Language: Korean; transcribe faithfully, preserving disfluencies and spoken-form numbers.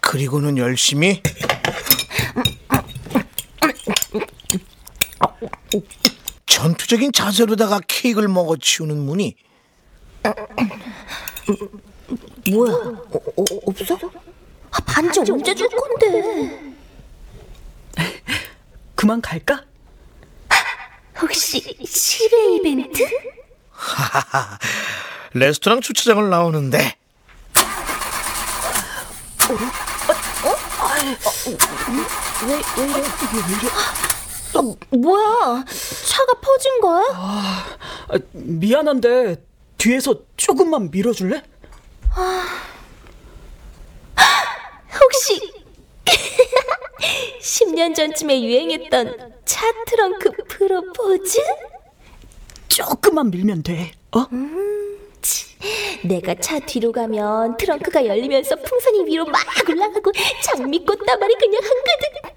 그리고는 열심히 전투적인 자세로다가 케이크를 먹어치우는 문이. 뭐야? 어, 어, 없어? 아, 반지 언제 줄 건데? 그만 갈까? 혹시 실외 이벤트? 하하하, 레스토랑 주차장을 나오는데. 어? 어? 아, 왜, 왜 이래? 왜 이래? 아, 뭐야? 차가 퍼진 거야? 아, 미안한데 뒤에서 조금만 밀어줄래? 아, 혹시 십 년 전쯤에 유행했던 차 트렁크 프로포즈? 조금만 밀면 돼. 어? 음, 치, 내가 차 뒤로 가면 트렁크가 열리면서 풍선이 위로 막 올라가고 장미꽃다발이 그냥 한가득.